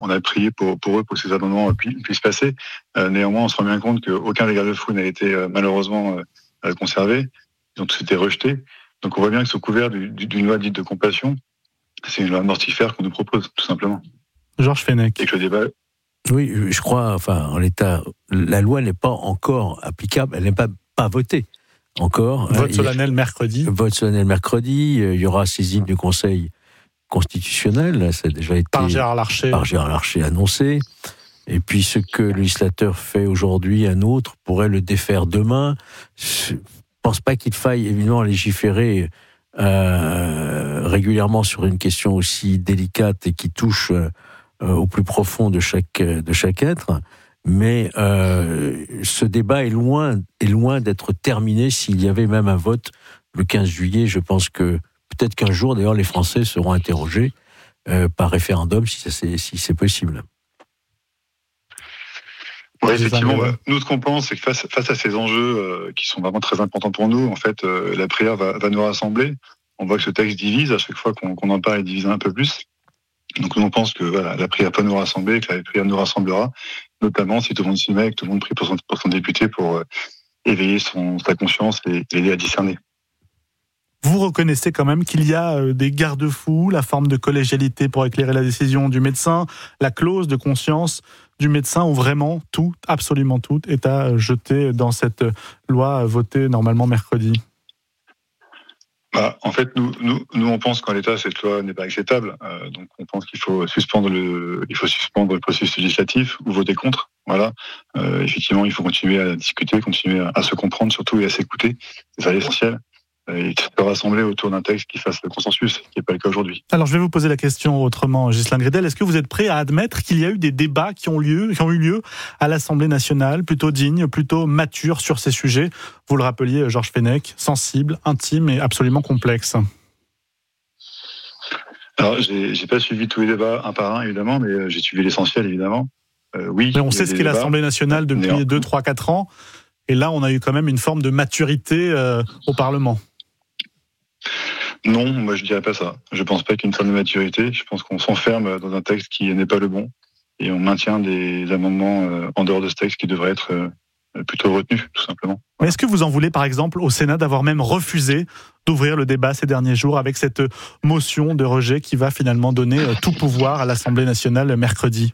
On a prié pour eux, pour que ces amendements puissent passer. Néanmoins, on se rend bien compte qu'aucun des garde-fous n'a été malheureusement conservé. Ils ont tous été rejetés. Donc on voit bien que sous couvert d'une loi dite de compassion, c'est une loi mortifère qu'on nous propose, tout simplement. Georges Fenech. Et que le débat... Oui, je crois, en l'état, la loi n'est pas encore applicable, elle n'est pas votée encore. Vote solennel mercredi. Vote solennel mercredi, il y aura saisine du Conseil constitutionnel, ça a déjà été par Gérard Larcher annoncé. Et puis ce que le législateur fait aujourd'hui, un autre pourrait le défaire demain. Je ne pense pas qu'il faille évidemment légiférer régulièrement sur une question aussi délicate et qui touche au plus profond de chaque être. Mais ce débat est loin d'être terminé. S'il y avait même un vote le 15 juillet, je pense que peut-être qu'un jour, d'ailleurs, les Français seront interrogés par référendum, si c'est possible. Oui, effectivement. Nous, ce qu'on pense, c'est que face à ces enjeux qui sont vraiment très importants pour nous, en fait, la prière va nous rassembler. On voit que ce texte divise. À chaque fois qu'on en parle, il divise un peu plus. Donc nous, on pense que la prière peut nous rassembler, que la prière nous rassemblera, notamment si tout le monde s'y met, que tout le monde prie pour son député pour éveiller sa conscience et l'aider à discerner. Vous reconnaissez quand même qu'il y a des garde-fous, la forme de collégialité pour éclairer la décision du médecin, la clause de conscience du médecin, où vraiment tout, absolument tout, est à jeter dans cette loi votée normalement mercredi. En fait, nous, on pense qu'en l'état, cette loi n'est pas acceptable. Donc, on pense qu'il faut suspendre le processus législatif ou voter contre. Voilà. Effectivement, il faut continuer à discuter, continuer à se comprendre surtout et à s'écouter. C'est ça l'essentiel. Et se rassembler autour d'un texte qui fasse le consensus, ce qui n'est pas le cas aujourd'hui. Alors, je vais vous poser la question autrement, Ghislain Grédel. Est-ce que vous êtes prêt à admettre qu'il y a eu des débats qui ont eu lieu à l'Assemblée nationale, plutôt dignes, plutôt matures sur ces sujets? Vous le rappeliez, Georges Fenech, sensibles, intimes et absolument complexes. Alors, j'ai pas suivi tous les débats un par un, évidemment, mais j'ai suivi l'essentiel, évidemment. Oui. Mais on sait ce qu'est l'Assemblée nationale depuis 2, 3, 4 ans. Et là, on a eu quand même une forme de maturité au Parlement. Non, moi je dirais pas ça. Je pense pas qu'il y ait une forme de maturité. Je pense qu'on s'enferme dans un texte qui n'est pas le bon et on maintient des amendements en dehors de ce texte qui devraient être plutôt retenus, tout simplement. Mais est-ce que vous en voulez, par exemple, au Sénat d'avoir même refusé d'ouvrir le débat ces derniers jours avec cette motion de rejet qui va finalement donner tout pouvoir à l'Assemblée nationale mercredi?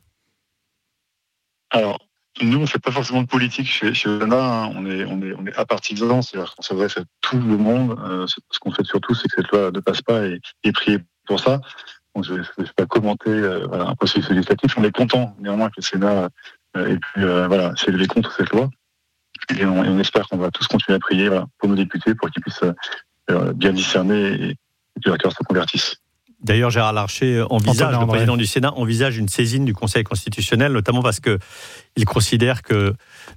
Alors, nous, on ne fait pas forcément de politique chez Sénat. On est apartisans, c'est-à-dire qu'on s'adresse à tout le monde. Ce qu'on fait surtout, c'est que cette loi ne passe pas et prier pour ça. Donc, je ne vais pas commenter un processus législatif. On est content, néanmoins, que le Sénat ait pu s'est levé contre cette loi. Et on espère qu'on va tous continuer à prier pour nos députés, pour qu'ils puissent bien discerner et que leurs cœurs se convertissent. D'ailleurs, Gérard Larcher le président du Sénat, envisage une saisine du Conseil constitutionnel, notamment parce qu'il considère que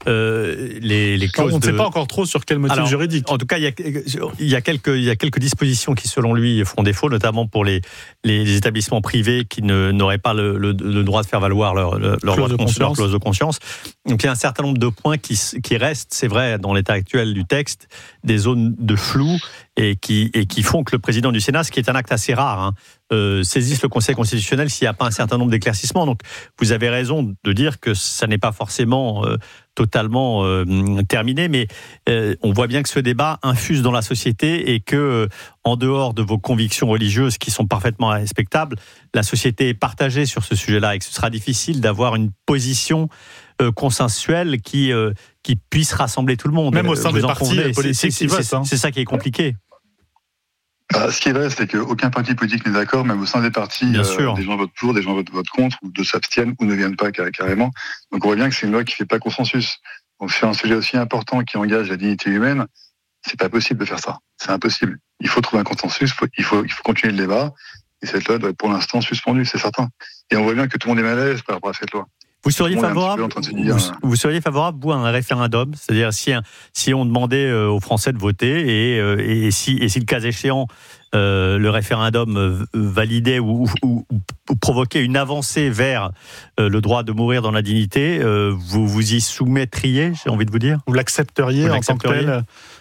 les clauses... On ne sait pas encore trop sur quel motif juridique. En tout cas, il y a quelques dispositions qui, selon lui, font défaut, notamment pour les établissements privés qui n'auraient pas le droit de faire valoir leur clause de conscience. Donc, il y a un certain nombre de points qui restent, c'est vrai, dans l'état actuel du texte, des zones de flou et qui font que le président du Sénat, ce qui est un acte assez rare, saisisse le Conseil constitutionnel s'il n'y a pas un certain nombre d'éclaircissements. Donc, vous avez raison de dire que ça n'est pas forcément totalement terminé, mais on voit bien que ce débat infuse dans la société et que, en dehors de vos convictions religieuses qui sont parfaitement respectables, la société est partagée sur ce sujet-là et que ce sera difficile d'avoir une position consensuelle qui puisse rassembler tout le monde. Même au sein des partis politiques qui votent. C'est ça qui est compliqué. Ce qui est vrai, c'est qu'aucun parti politique n'est d'accord, même au sein des partis, des gens votent pour, des gens votent contre, ou de s'abstiennent, ou ne viennent pas carrément. Donc on voit bien que c'est une loi qui ne fait pas consensus. Donc sur un sujet aussi important qui engage la dignité humaine, c'est pas possible de faire ça. C'est impossible. Il faut trouver un consensus, il faut continuer le débat, et cette loi doit être pour l'instant suspendue, c'est certain. Et on voit bien que tout le monde est mal à l'aise par rapport à cette loi. Vous seriez favorable, vous, à un référendum, c'est-à-dire si on demandait aux Français de voter et si le cas échéant le référendum validait ou provoquait une avancée vers le droit de mourir dans la dignité, vous vous y soumettriez, j'ai envie de vous dire? Vous l'accepteriez en tant que tel?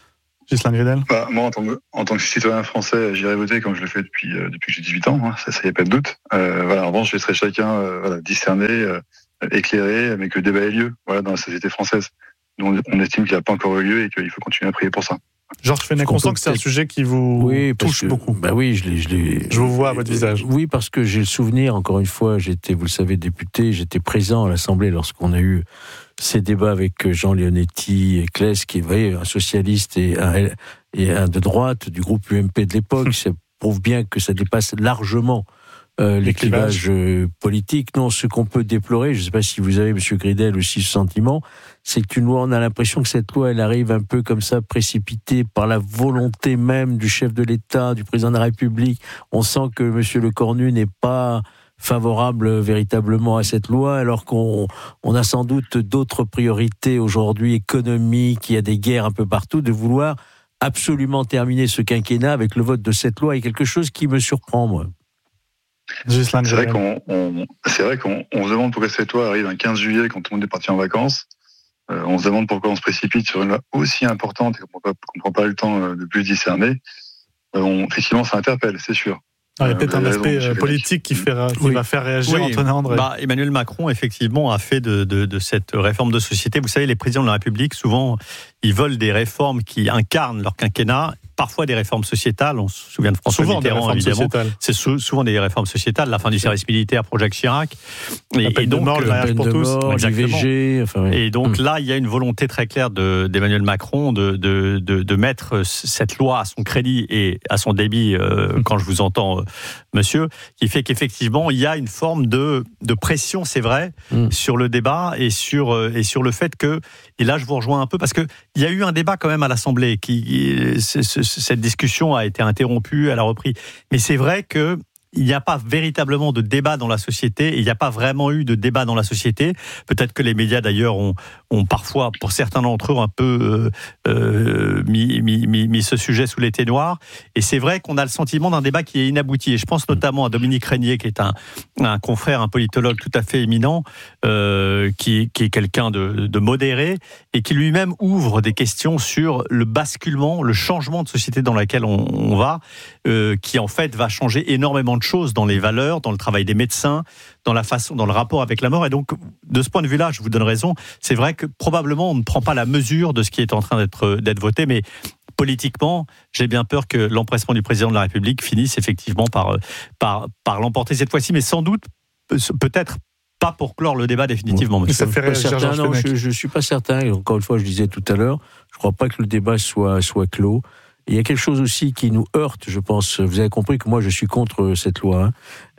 Ghislain Gridel? Moi, en tant que citoyen français, j'irai voter comme je le fais depuis que j'ai 18 ans, hein, ça y a pas de doute. En revanche, je laisserai chacun discerner, éclairer, mais que le débat ait lieu dans la société française. Nous, on estime qu'il n'a pas encore eu lieu et qu'il faut continuer à prier pour ça. Georges Fenech, on sent que c'est un sujet qui vous touche beaucoup. Oui, je vous vois à votre visage. Oui, parce que j'ai le souvenir, encore une fois, j'étais, vous le savez, député, j'étais présent à l'Assemblée lorsqu'on a eu ces débats avec Jean Leonetti et Claes, qui est un socialiste et un de droite du groupe UMP de l'époque. Ça prouve bien que ça dépasse largement les clivages politiques. Non, ce qu'on peut déplorer, je ne sais pas si vous avez, Monsieur Gridel, aussi ce sentiment, c'est qu'une loi, on a l'impression que cette loi, elle arrive un peu comme ça, précipitée par la volonté même du chef de l'État, du président de la République. On sent que Monsieur Lecornu n'est pas favorable véritablement à cette loi, alors qu'on a sans doute d'autres priorités aujourd'hui économiques, il y a des guerres un peu partout, de vouloir absolument terminer ce quinquennat avec le vote de cette loi est quelque chose qui me surprend, moi. C'est vrai qu'on se demande pourquoi cette loi arrive un 15 juillet quand tout le monde est parti en vacances. On se demande pourquoi on se précipite sur une loi aussi importante et qu'on ne prend pas le temps de plus discerner. Effectivement, ça interpelle, c'est sûr. Il y a peut-être un aspect politique qui va faire réagir Antonin André. Emmanuel Macron, effectivement, a fait de cette réforme de société. Vous savez, les présidents de la République, souvent, ils veulent des réformes qui incarnent leur quinquennat. Parfois des réformes sociétales, on se souvient de François Mitterrand, évidemment. C'est souvent des réformes sociétales, la fin du service militaire pour Jacques Chirac. La peine de mort, le mariage pour tous. l'IVG. Et donc là, il y a une volonté très claire d'Emmanuel Macron de mettre cette loi à son crédit et à son débit, quand je vous entends, monsieur, qui fait qu'effectivement, il y a une forme de pression, c'est vrai, sur le débat et sur le fait que, et là je vous rejoins un peu, parce qu'il y a eu un débat quand même à l'Assemblée, cette discussion a été interrompue, elle a repris. Mais c'est vrai que il n'y a pas véritablement de débat dans la société, et il n'y a pas vraiment eu de débat dans la société. Peut-être que les médias, d'ailleurs, ont parfois, pour certains d'entre eux, un peu mis ce sujet sous les ténoirs. Et c'est vrai qu'on a le sentiment d'un débat qui est inabouti. Et je pense notamment à Dominique Régnier, qui est un confrère, un politologue tout à fait éminent, qui est quelqu'un de modéré, et qui lui-même ouvre des questions sur le basculement, le changement de société dans laquelle on va, qui en fait va changer énormément de choses dans les valeurs, dans le travail des médecins, dans le rapport avec la mort. Et donc, de ce point de vue-là, je vous donne raison. C'est vrai que probablement on ne prend pas la mesure de ce qui est en train d'être voté, mais politiquement, j'ai bien peur que l'empressement du président de la République finisse effectivement par l'emporter cette fois-ci, mais sans doute, peut-être pas pour clore le débat définitivement. Ça fait réagir je ne suis pas certain. Encore une fois, je disais tout à l'heure, je ne crois pas que le débat soit clos. Il y a quelque chose aussi qui nous heurte, je pense. Vous avez compris que moi, je suis contre cette loi.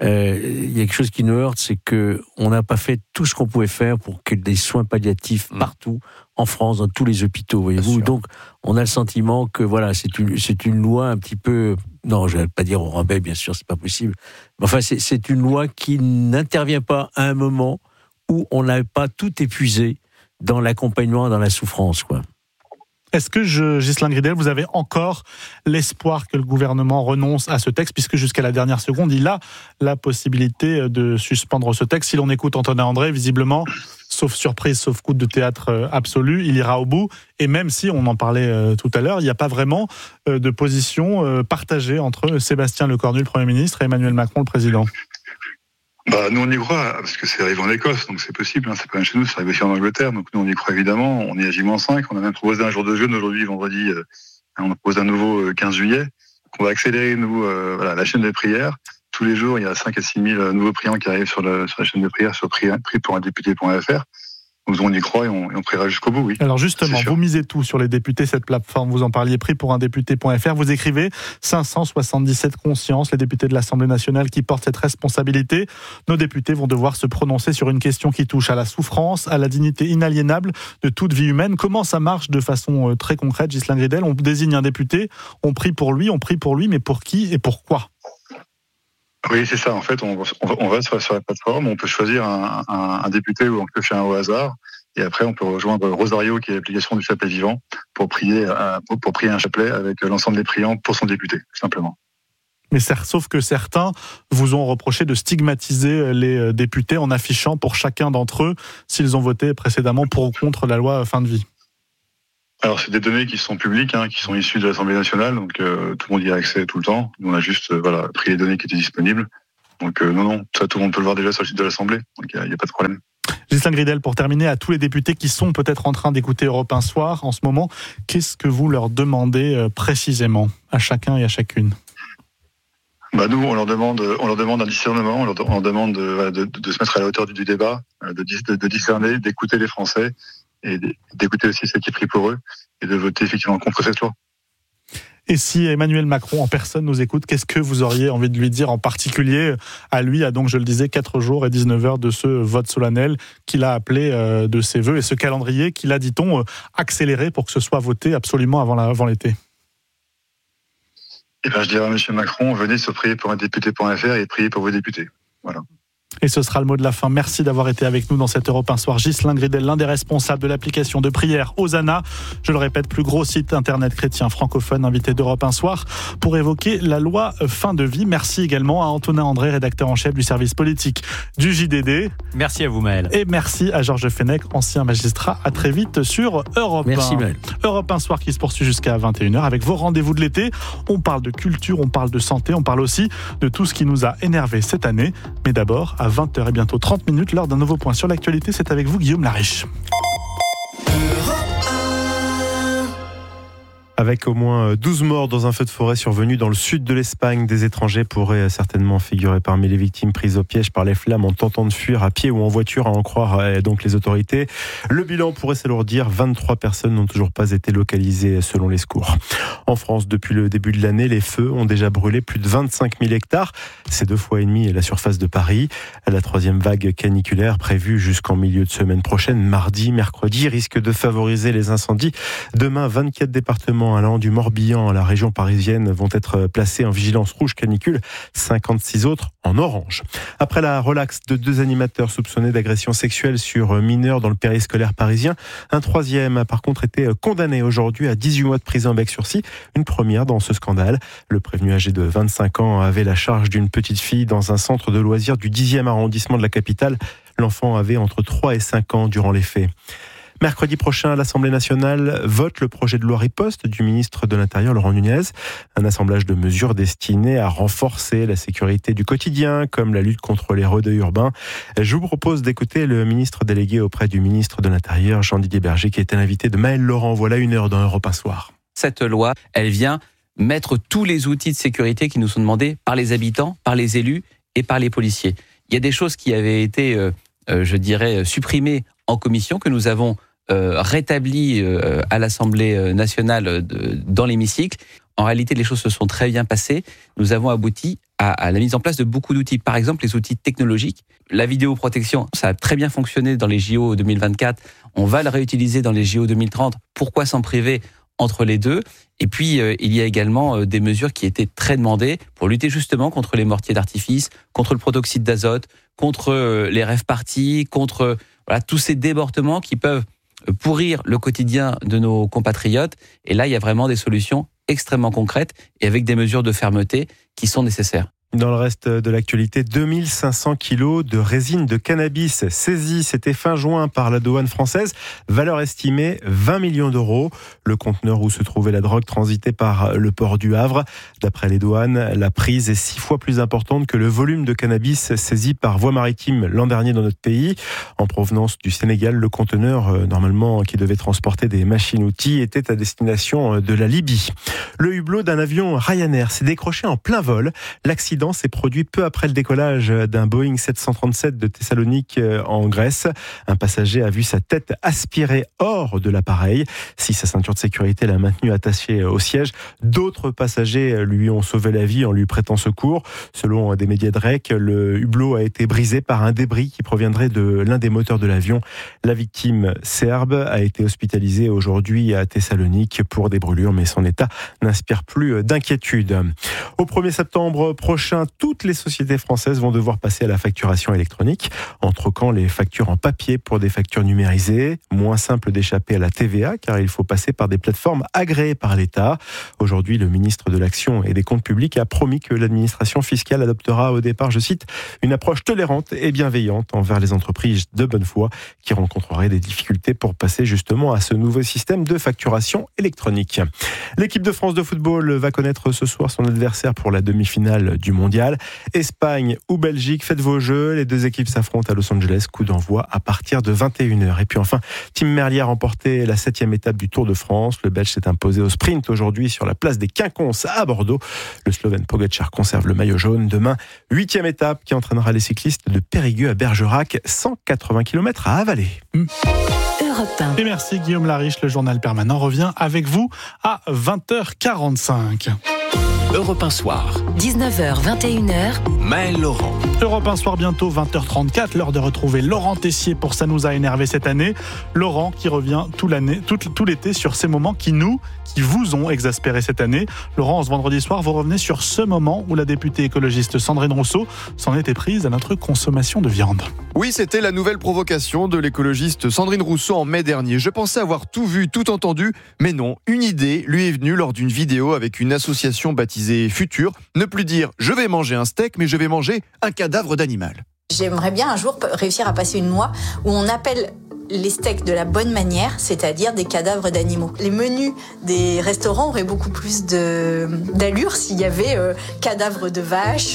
Il y a quelque chose qui nous heurte, c'est que on n'a pas fait tout ce qu'on pouvait faire pour que des soins palliatifs partout en France, dans tous les hôpitaux, voyez-vous. Donc, on a le sentiment que voilà, c'est une loi un petit peu. Non, je ne vais pas dire au rabais, bien sûr, c'est pas possible. Mais enfin, c'est une loi qui n'intervient pas à un moment où on n'a pas tout épuisé dans l'accompagnement, dans la souffrance, quoi. Est-ce que, Ghislain Gridel, vous avez encore l'espoir que le gouvernement renonce à ce texte, puisque jusqu'à la dernière seconde, il a la possibilité de suspendre ce texte. Si l'on écoute Antonin André, visiblement, sauf surprise, sauf coup de théâtre absolu, il ira au bout. Et même si, on en parlait tout à l'heure, il n'y a pas vraiment de position partagée entre Sébastien Lecornu, le Premier ministre, et Emmanuel Macron, le Président. Nous on y croit, parce que c'est arrivé en Écosse, donc c'est possible, c'est pas même chez nous, c'est arrivé aussi en Angleterre, donc nous on y croit évidemment, on est à J-5, on a même proposé un jour de jeûne aujourd'hui, vendredi, on propose un nouveau 15 juillet, donc on va accélérer la chaîne de prières, tous les jours il y a 5 à 6 000 nouveaux priants qui arrivent sur la chaîne de prière, sur prix-pour-un-député.fr. Donc on y croit et on priera jusqu'au bout, oui. Alors justement, vous misez tout sur les députés, cette plateforme, vous en parliez, prix-pour-un-député.fr. Vous écrivez 577 consciences, les députés de l'Assemblée nationale qui portent cette responsabilité. Nos députés vont devoir se prononcer sur une question qui touche à la souffrance, à la dignité inaliénable de toute vie humaine. Comment ça marche de façon très concrète, Ghislain Gridel? On désigne un député, on prie pour lui, mais pour qui et pourquoi? Oui, c'est ça. En fait, on va sur la plateforme, on peut choisir un député ou on peut faire un au hasard. Et après, on peut rejoindre Rosario, qui est l'application du chapelet vivant, pour prier un chapelet avec l'ensemble des priants pour son député, simplement. Mais sauf que certains vous ont reproché de stigmatiser les députés en affichant pour chacun d'entre eux s'ils ont voté précédemment pour ou contre la loi fin de vie. Alors, c'est des données qui sont publiques, qui sont issues de l'Assemblée nationale, donc tout le monde y a accès tout le temps. Nous, on a juste pris les données qui étaient disponibles. Donc non, ça tout le monde peut le voir déjà sur le site de l'Assemblée, donc il n'y a pas de problème. Ghislain Gridel, pour terminer, à tous les députés qui sont peut-être en train d'écouter Europe 1 Soir en ce moment, qu'est-ce que vous leur demandez précisément, à chacun et à chacune ? Nous, on leur demande un discernement, on leur demande de se mettre à la hauteur du débat, de discerner, d'écouter les Français et d'écouter aussi ce qui est pris pour eux et de voter effectivement contre cette loi. Et si Emmanuel Macron en personne nous écoute, qu'est-ce que vous auriez envie de lui dire en particulier à lui, à donc, je le disais, 4 jours et 19 heures de ce vote solennel qu'il a appelé de ses voeux et ce calendrier qu'il a, dit-on, accéléré pour que ce soit voté absolument avant l'été? Je dirais à M. Macron, venez sur prier-pour-un-député.fr et priez pour vos députés. Voilà. Et ce sera le mot de la fin. Merci d'avoir été avec nous dans cette Europe 1 Soir. Ghislain Gridel, l'un des responsables de l'application de prière Hosanna. Je le répète, plus gros site internet chrétien francophone, invité d'Europe 1 Soir pour évoquer la loi fin de vie. Merci également à Antonin André, rédacteur en chef du service politique du JDD. Merci à vous, Maël. Et merci à Georges Fenech, ancien magistrat. À très vite sur Europe 1. Merci, Maël. Europe 1 Soir qui se poursuit jusqu'à 21h avec vos rendez-vous de l'été. On parle de culture, on parle de santé, on parle aussi de tout ce qui nous a énervé cette année. Mais d'abord, à 20h et bientôt 30 minutes, l'heure d'un nouveau point sur l'actualité. C'est avec vous, Guillaume Lariche. Avec au moins 12 morts dans un feu de forêt survenu dans le sud de l'Espagne, des étrangers pourraient certainement figurer parmi les victimes prises au piège par les flammes en tentant de fuir à pied ou en voiture, à en croire donc les autorités. Le bilan pourrait s'alourdir. 23 personnes n'ont toujours pas été localisées selon les secours. En France, depuis le début de l'année, les feux ont déjà brûlé plus de 25 000 hectares. C'est 2 fois et demi la surface de Paris. La 3e vague caniculaire prévue jusqu'en milieu de semaine prochaine, mardi, mercredi, risque de favoriser les incendies. Demain, 24 départements allant du Morbihan à la région parisienne vont être placés en vigilance rouge canicule, 56 autres en orange. Après la relaxe de 2 animateurs soupçonnés d'agression sexuelle sur mineurs dans le périscolaire parisien, un 3e a par contre été condamné aujourd'hui à 18 mois de prison avec sursis, une première dans ce scandale. Le prévenu âgé de 25 ans avait la charge d'une petite fille dans un centre de loisirs du 10e arrondissement de la capitale. L'enfant avait entre 3 et 5 ans durant les faits. Mercredi prochain, l'Assemblée nationale vote le projet de loi riposte du ministre de l'Intérieur, Laurent Nunez. Un assemblage de mesures destinées à renforcer la sécurité du quotidien, comme la lutte contre les redeuils urbains. Je vous propose d'écouter le ministre délégué auprès du ministre de l'Intérieur, Jean-Didier Berger, qui était l'invité de Maël Laurent. Voilà 1 heure dans Europe 1 Soir. Cette loi, elle vient mettre tous les outils de sécurité qui nous sont demandés par les habitants, par les élus et par les policiers. Il y a des choses qui avaient été, supprimées en commission, que nous avons rétabli à l'Assemblée nationale dans l'hémicycle. En réalité, les choses se sont très bien passées. Nous avons abouti à la mise en place de beaucoup d'outils. Par exemple, les outils technologiques. La vidéoprotection, ça a très bien fonctionné dans les JO 2024. On va le réutiliser dans les JO 2030. Pourquoi s'en priver entre les deux? Et puis, il y a également des mesures qui étaient très demandées pour lutter justement contre les mortiers d'artifice, contre le protoxyde d'azote, contre les rave-parties, contre tous ces débordements qui peuvent pourrir le quotidien de nos compatriotes. Et là, il y a vraiment des solutions extrêmement concrètes et avec des mesures de fermeté qui sont nécessaires. Dans le reste de l'actualité, 2500 kilos de résine de cannabis saisis. C'était fin juin par la douane française. Valeur estimée 20 millions d'euros. Le conteneur où se trouvait la drogue transitait par le port du Havre. D'après les douanes, la prise est 6 fois plus importante que le volume de cannabis saisi par voie maritime l'an dernier dans notre pays. En provenance du Sénégal, le conteneur, normalement qui devait transporter des machines-outils, était à destination de la Libye. Le hublot d'un avion Ryanair s'est décroché en plein vol. L'accident s'est produit peu après le décollage d'un Boeing 737 de Thessalonique en Grèce. Un passager a vu sa tête aspirée hors de l'appareil. Si sa ceinture de sécurité l'a maintenu attaché au siège, d'autres passagers lui ont sauvé la vie en lui prêtant secours. Selon des médias grecs, le hublot a été brisé par un débris qui proviendrait de l'un des moteurs de l'avion. La victime serbe a été hospitalisée aujourd'hui à Thessalonique pour des brûlures, mais son état n'inspire plus d'inquiétude. Au 1er septembre prochain, prochain, toutes les sociétés françaises vont devoir passer à la facturation électronique, en troquant les factures en papier pour des factures numérisées. Moins simple d'échapper à la TVA, car il faut passer par des plateformes agréées par l'État. Aujourd'hui, le ministre de l'Action et des Comptes publics a promis que l'administration fiscale adoptera au départ, je cite, une approche tolérante et bienveillante envers les entreprises de bonne foi qui rencontreraient des difficultés pour passer justement à ce nouveau système de facturation électronique. L'équipe de France de football va connaître ce soir son adversaire pour la demi-finale du mondial. Espagne ou Belgique, faites vos jeux. Les deux équipes s'affrontent à Los Angeles. Coup d'envoi à partir de 21h. Et puis enfin, Tim Merlier a remporté la 7e étape du Tour de France. Le Belge s'est imposé au sprint aujourd'hui sur la place des Quinconces à Bordeaux. Le Slovène Pogačar conserve le maillot jaune. Demain, 8e étape qui entraînera les cyclistes de Périgueux à Bergerac, 180 km à avaler. Et merci Guillaume Lariche, le journal permanent revient avec vous à 20h45. Europe 1 Soir. 19h, 21h. Maël Laurent. Europe 1 Soir bientôt, 20h34, l'heure de retrouver Laurent Tessier pour Ça nous a énervé cette année. Laurent qui revient tout l'été sur ces moments qui vous ont exaspéré cette année. Laurent, ce vendredi soir, vous revenez sur ce moment où la députée écologiste Sandrine Rousseau s'en était prise à notre consommation de viande. Oui, c'était la nouvelle provocation de l'écologiste Sandrine Rousseau en mai dernier. Je pensais avoir tout vu, tout entendu, mais non. Une idée lui est venue lors d'une vidéo avec une association baptisée Futur. Ne plus dire « je vais manger un steak », mais « je vais manger un cadavre d'animal ». J'aimerais bien un jour réussir à passer une loi où on appelle les steaks de la bonne manière, c'est-à-dire des cadavres d'animaux. Les menus des restaurants auraient beaucoup plus d'allure s'il y avait cadavres de vaches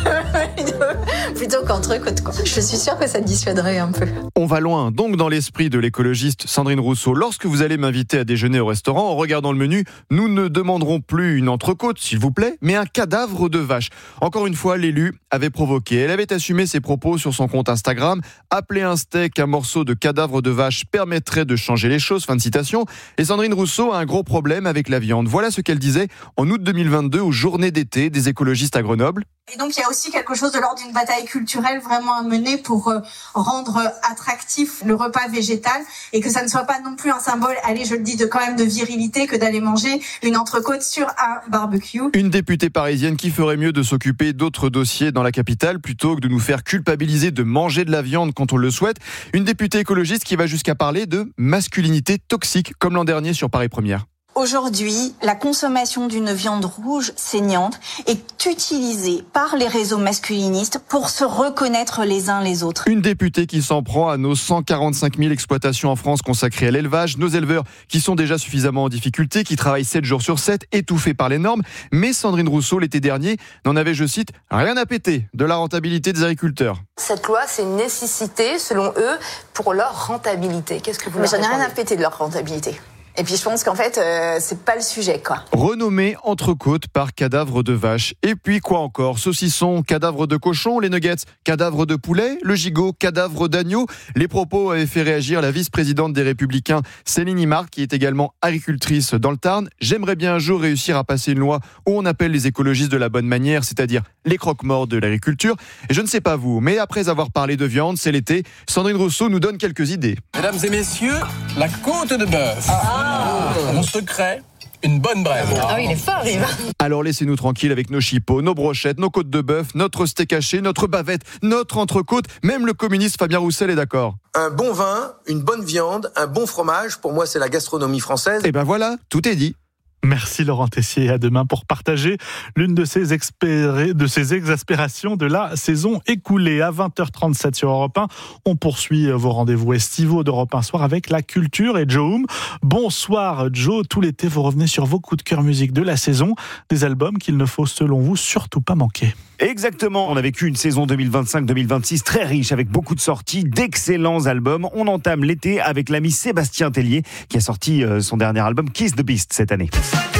plutôt qu'entrecôte, quoi. Je suis sûre que ça dissuaderait un peu. On va loin, donc dans l'esprit de l'écologiste Sandrine Rousseau. Lorsque vous allez m'inviter à déjeuner au restaurant, en regardant le menu, nous ne demanderons plus une entrecôte, s'il vous plaît, mais un cadavre de vache. Encore une fois, l'élu avait provoqué. Elle avait assumé ses propos sur son compte Instagram. Appeler un steak un morceau de cadavre de vache permettrait de changer les choses, fin de citation. Et Sandrine Rousseau a un gros problème avec la viande. Voilà ce qu'elle disait en août 2022 aux Journées d'été des écologistes à Grenoble. Et donc il y a aussi quelque chose de l'ordre d'une bataille culturelle vraiment à mener pour rendre attractif le repas végétal et que ça ne soit pas non plus un symbole, allez je le dis, quand même de virilité que d'aller manger une entrecôte sur un barbecue. Une députée parisienne qui ferait mieux de s'occuper d'autres dossiers dans la capitale plutôt que de nous faire culpabiliser de manger de la viande quand on le souhaite. Une députée écologiste qui va jusqu'à parler de masculinité toxique comme l'an dernier sur Paris Première. Aujourd'hui, la consommation d'une viande rouge saignante est utilisée par les réseaux masculinistes pour se reconnaître les uns les autres. Une députée qui s'en prend à nos 145 000 exploitations en France consacrées à l'élevage, nos éleveurs qui sont déjà suffisamment en difficulté, qui travaillent 7 jours sur 7, étouffés par les normes. Mais Sandrine Rousseau, l'été dernier, n'en avait, je cite, rien à péter de la rentabilité des agriculteurs. Cette loi, c'est une nécessité, selon eux, pour leur rentabilité. Qu'est-ce que vous leur répondez ? Mais j'en ai rien à péter de leur rentabilité. Et puis je pense qu'en fait, c'est pas le sujet, quoi. Renommé entrecôte par cadavre de vache. Et puis quoi encore ? Saucisson, cadavre de cochon, les nuggets, cadavre de poulet, le gigot, cadavre d'agneau. Les propos avaient fait réagir la vice-présidente des Républicains, Céline Imard, qui est également agricultrice dans le Tarn. J'aimerais bien un jour réussir à passer une loi où on appelle les écologistes de la bonne manière, c'est-à-dire les croque-morts de l'agriculture. Et je ne sais pas vous, mais après avoir parlé de viande, c'est l'été, Sandrine Rousseau nous donne quelques idées. Mesdames et messieurs, la côte de bœuf. Mon secret, une bonne braise. Ah oui, il est fort, Yves. Alors laissez-nous tranquilles avec nos chipots, nos brochettes, nos côtes de bœuf, notre steak haché, notre bavette, notre entrecôte. Même le communiste Fabien Roussel est d'accord. Un bon vin, une bonne viande, un bon fromage, pour moi c'est la gastronomie française. Et ben voilà, tout est dit. Merci Laurent Tessier, à demain pour partager l'une de ces exaspérations de la saison écoulée. À 20h37 sur Europe 1, on poursuit vos rendez-vous estivaux d'Europe 1 Soir avec la culture et Joe Hume. Bonsoir Joe, tout l'été vous revenez sur vos coups de cœur musique de la saison, des albums qu'il ne faut selon vous surtout pas manquer. Exactement, on a vécu une saison 2025-2026 très riche avec beaucoup de sorties, d'excellents albums. On entame l'été avec l'ami Sébastien Tellier qui a sorti son dernier album Kiss the Beast cette année.